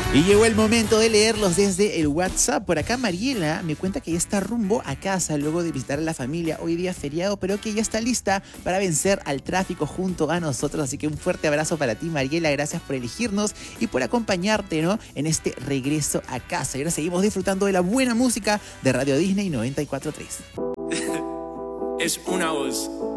Y llegó el momento de leerlos desde el WhatsApp. Por acá Mariela me cuenta que ya está rumbo a casa luego de visitar a la familia hoy día feriado, pero que ya está lista para vencer al tráfico junto a nosotros. Así que un fuerte abrazo para ti, Mariela. Gracias por elegirnos y por acompañarte, ¿no?, en este regreso a casa. Y ahora seguimos disfrutando de la buena música de Radio Disney 94.3. Es una voz.